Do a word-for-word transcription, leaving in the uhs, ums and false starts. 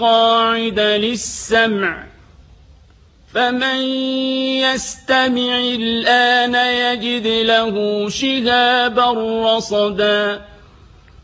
مقاعد للسمع فمن يستمع الآن يجد له شهابا رصدا